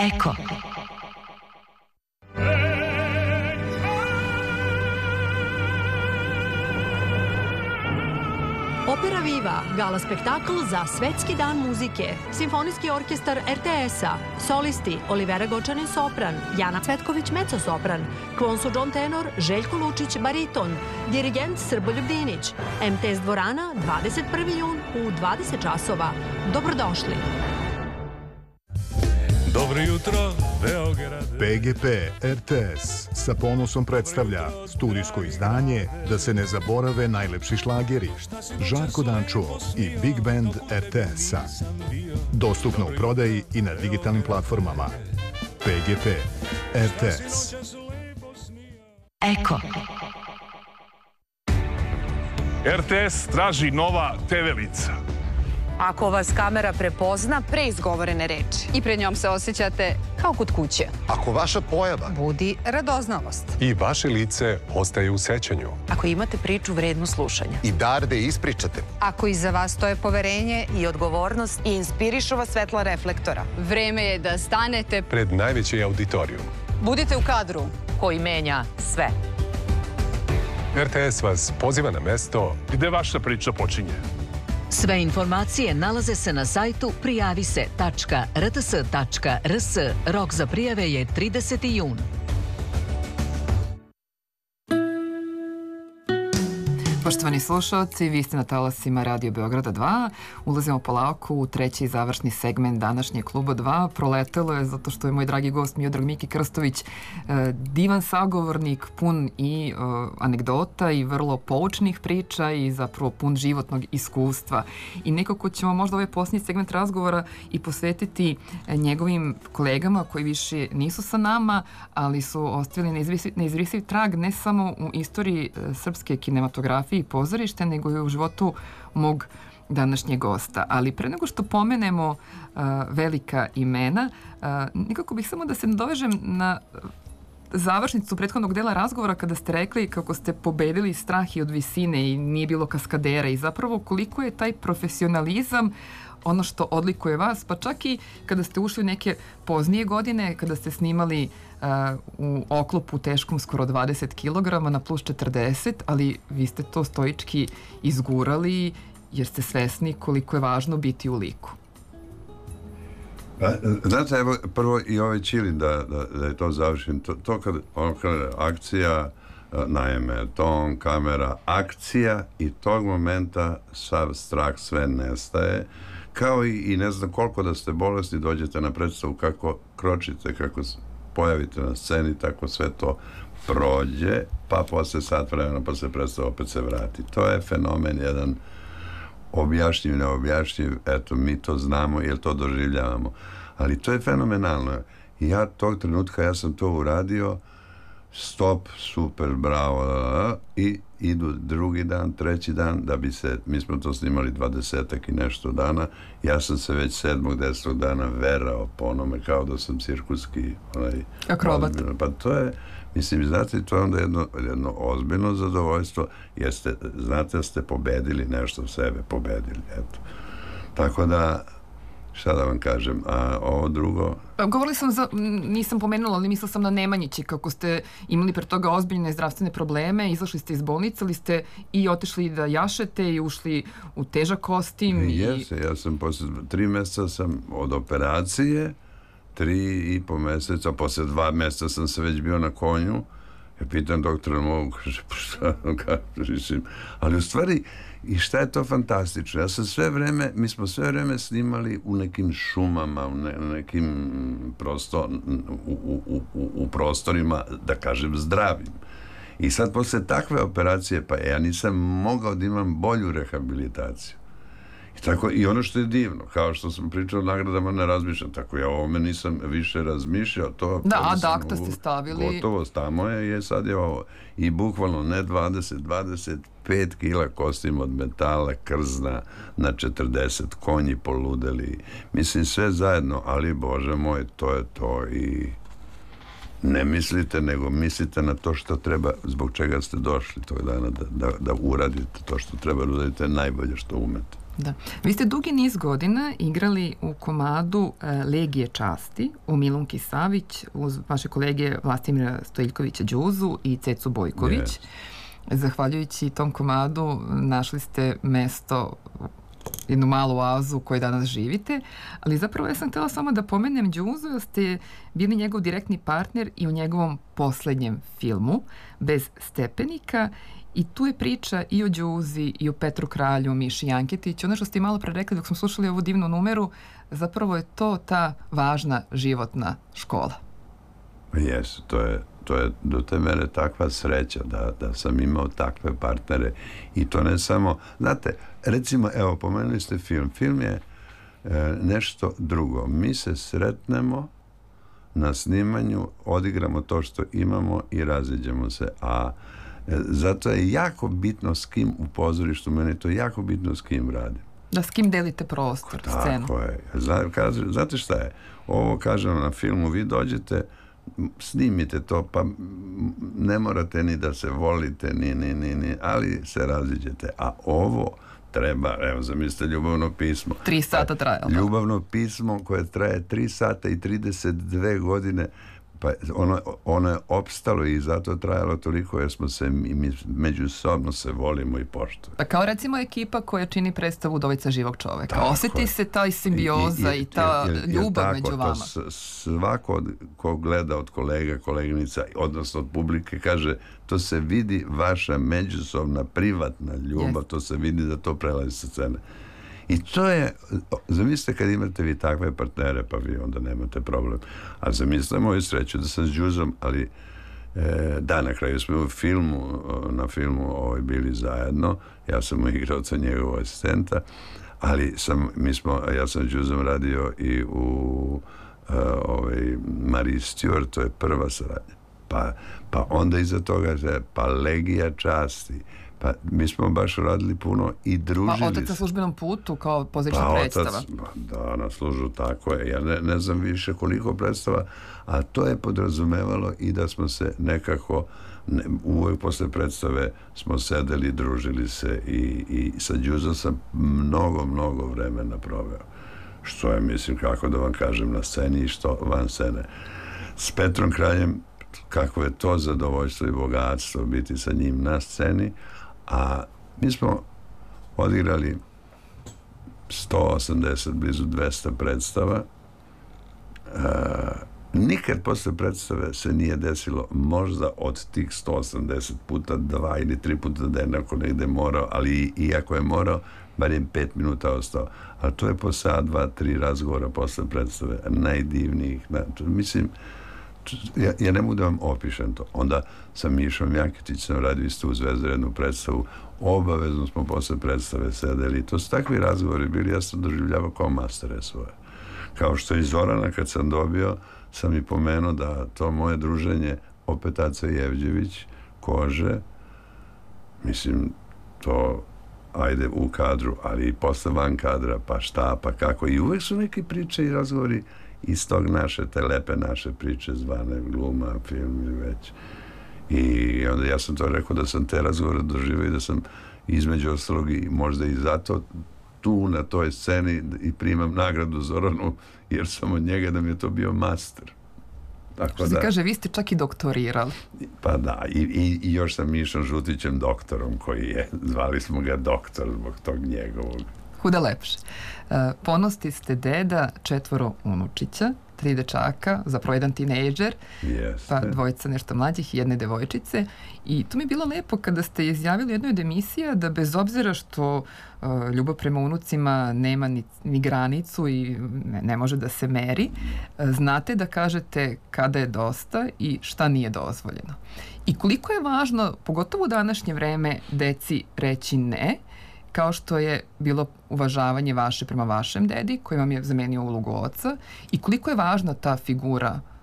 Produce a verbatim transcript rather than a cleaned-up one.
Eko. Opera Viva, gala spektakl za Svetski dan muzike, Simfonijski orkestar er te es-a, solisti Olivera Gočanin sopran, Jana Cvetković mezzo-sopran, Kvonsu John tenor, Željko Lučić bariton, dirigent Srboljub Dinić, em te es dvorana, dvadeset prvi jun u dvadeset časova. Dobrodošli! Dobro jutro, Beograd. pe ge pe er te es sa ponosom predstavlja studijsko izdanje Da se ne zaborave najlepši šlageri, Žarko Dančuo i Big Band er te es-a. Dostupno u prodaji i na digitalnim platformama. pe ge pe er te es. Eko. er te es traži nova te ve lica. Ako vas kamera prepozna pre izgovorene reči i pred njom se osjećate kao kod kuće. Ako vaša pojava budi radoznalost i vaše lice ostaje u sećanju. Ako imate priču vrednu slušanja i dar da ispričate. Ako iza vas stoje poverenje i odgovornost i inspirišu vas svetla reflektora. Vreme je da stanete pred najveći auditorijum. Budite u kadru koji menja sve. er te es vas poziva na mesto gde vaša priča počinje. Sve informacije nalaze se na sajtu prijavise tačka er te es tačka er es. Rok za prijave je trideseti jun. Poštovani slušalci, vi ste na talasima Radio Beograda dva. Ulazimo polako u treći završni segment današnje Kluba dva. Proletelo je zato što je moj dragi gost Miodrag Miki Krstović divan sagovornik, pun i anegdota i vrlo poučnih priča i zapravo pun životnog iskustva. I nekako ćemo možda ovaj posljednji segment razgovora i posvetiti njegovim kolegama koji više nisu sa nama, ali su ostavili neizbrisiv trag ne samo u istoriji srpske kinematografije i pozorište, nego i u životu mog današnjeg gosta. Ali pre nego što pomenemo uh, velika imena, uh, nekako bih samo da se nadovežem na završnicu prethodnog dela razgovora kada ste rekli kako ste pobedili strah i od visine i nije bilo kaskadera i zapravo koliko je taj profesionalizam ono što odlikuje vas, pa čak i kada ste ušli u neke poznije godine, kada ste snimali uh, u oklopu teškom skoro dvadeset kilograma na plus četrdeset, ali vi ste to stoički izgurali jer ste svesni koliko je važno biti u liku. Pa, znate, evo, prvo i ovaj Čilin da, da, da je to završen. To, to kad, ono kad akcija, naime, ton, kamera, akcija i tog momenta sav strah sve nestaje. Kao i, i ne znam koliko da ste bolesni, dođete na predstavu, kako kročite, kako pojavite na sceni, tako sve to prođe, pa posle sat vremena, pa se predstava opet se vrati. To je fenomen jedan objašnjiv, neobjašnjiv, eto, mi to znamo jer to doživljavamo. Ali to je fenomenalno. I ja tog trenutka, ja sam to uradio, stop, super, bravo, i idu drugi dan, treći dan, da bi se, mi smo to snimali dvadesetak i nešto dana, ja sam se već sedmog, desetog dana verao po onome kao da sam cirkuski onaj, akrobat. Ozbiljno. Pa to je, mislim, znate, to je onda jedno, jedno ozbiljno zadovoljstvo, jer ste, znate da ste pobedili nešto sebe, pobedili, eto. Tako da, šta da vam kažem, a ovo drugo... Govorili sam, za, nisam pomenula, ali mislila sam na Nemanjići, kako ste imali pre toga ozbiljne zdravstvene probleme, izašli ste iz bolnice, ali ste i otišli da jašete i ušli u težak kostim. Jeste, i... ja sam posle tri meseca sam od operacije, tri i po meseca, posle dva meseca sam se već bio na konju, ja pitam doktora mogu, kaže, pa šta, kažem, ali u stvari, i šta je to fantastično, ja sam sve vreme, mi smo sve vreme snimali u nekim šumama, u, ne, u nekim prosto, u, u, u, u prostorima, da kažem, zdravim. I sad posle takve operacije, pa ja nisam mogao da imam bolju rehabilitaciju. I, tako, i ono što je divno, kao što sam pričao o nagradama, ne razmišljam, tako ja o ovome nisam više razmišljao. To, da, adakta ste stavili. Gotovo, tamo je, je sad je ovo. I bukvalno ne dvadeset, dvadeset pet kila kostim od metala, krzna na četrdeset, konji poludeli. Mislim, sve zajedno, ali, Bože moj, to je to i ne mislite, nego mislite na to što treba, zbog čega ste došli tog dana, da, da, da uradite to što treba, da uradite najbolje što umete. Da. Vi ste dugi niz godina igrali u komadu Legije časti u Milunki Savić uz vaše kolege Vlastimira Stojiljkovića Đuzu i Cecu Bojković. Yes. Zahvaljujući tom komadu našli ste mesto, jednu malu oazu u kojoj danas živite, ali zapravo ja sam htjela samo da pomenem Đuzu, jer ste bili njegov direktni partner i u njegovom poslednjem filmu Bez stepenika. I tu je priča i o Đuzi, i o Petru Kralju, Miši Janketiću. Ono što ste malo pre rekli dok smo slušali ovu divnu numeru, zapravo je to ta važna životna škola. Jes, to je, to je do te mere takva sreća da, da sam imao takve partnere. I to ne samo, znate, recimo, evo, pomenuli ste film. Film je e, nešto drugo. Mi se sretnemo na snimanju, odigramo to što imamo i raziđemo se, a zato je jako bitno s kim u pozorištu, meni je to jako bitno s kim radim. Da, s kim delite prostor, tako scenu. Tako je. Znate šta je? Ovo kažem na filmu, vi dođete, snimite to, pa ne morate ni da se volite, ni, ni, ni, ni, ali se raziđete. A ovo treba, evo, zamislite ljubavno pismo. Tri sata traje. Ljubavno pismo koje traje tri sata i trideset dve godine, pa ono, ono je opstalo i zato trajalo toliko jer smo se mi međusobno se volimo i poštujemo. Pa kao recimo ekipa koja čini predstavu Udovica živog čoveka. Tako Osjeti je. Se taj simbioza i, i, i ta jer, jer, ljubav jer među vama. To svako ko gleda od kolega, koleginica, odnosno od publike, kaže to se vidi vaša međusobna privatna ljubav, yes. To se vidi da to prelazi sa scene. I to je, zamislite kad imate vi takve partnere, pa vi onda nemate problem. A zamislite moju sreću da sam s Đuzom, ali e, da, na kraju smo u filmu, na filmu ovaj, bili zajedno, ja sam igrao sa njegovog asistenta, ali sam, mi smo, ja sam s Đuzom radio i u e, ovaj, Mariji Stewart, to je prva saradnja. Pa, pa onda iza toga, pa Legija časti. Pa mi smo baš radili puno i družili se. Pa otac na službenom putu kao pozorišna pa, predstava. Otac, da, na služu, tako je. Ja ne, ne znam više koliko predstava, a to je podrazumevalo i da smo se nekako, ne, uvijek posle predstave smo sedeli, družili se i, i sa Đuzom sam mnogo, mnogo vremena proveo. Što je, mislim, kako da vam kažem, na sceni i što van scene. S Petrom Kraljem, kako je to zadovoljstvo i bogatstvo biti sa njim na sceni, a mi smo odigrali sto osamdeset, blizu dvesta predstava. E, nikad posle predstave se nije desilo možda od tih sto osamdeset puta dva ili tri puta da je neko negde morao, ali iako je morao, bar je pet minuta ostao. A to je po sat, dva, tri razgovora posle predstave, najdivnijih. Mislim, Ja, ja ne mogu da vam opišem to. Onda sa Mišom Janketić sam radio isto u Zvezdarednu predstavu. Obavezno smo posle predstave sedeli. To su takvi razgovori bili, ja sam doživljavao kao mastere svoje. Kao što i Zorana kad sam dobio, sam i pomenuo da to moje druženje, opet Aca Jevđević, Kože, mislim, to ajde u kadru, ali i posle van kadra, pa šta, pa kako. I uvek su neke priče i razgovori iz tog naše, te lepe naše priče zvane gluma, film ili već. I onda ja sam to rekao da sam te razgovore doživio i da sam između ostalog i možda i zato tu na toj sceni i primam nagradu Zoranu jer sam od njega da mi je to bio master. Tako što se da, kaže, vi ste čak i doktorirali. Pa da, i, i, i još sam Mišom Žutićem doktorom koji je, zvali smo ga doktor zbog tog njegovog. Kuda lepše. E, ponosti ste deda četvoro unučića, tri dečaka, zapravo jedan tinejdžer, yes, pa dvojica nešto mlađih i jedne devojčice. I to mi je bilo lepo kada ste izjavili u jednoj od emisija da bez obzira što e, ljubav prema unucima nema ni, ni granicu i ne, ne može da se meri, e, znate da kažete kada je dosta i šta nije dozvoljeno. I koliko je važno, pogotovo u današnje vreme, deci reći ne, kao što je bilo uvažavanje vaše prema vašem dedi, koji vam je zamenio ulogu oca, i koliko je važna ta figura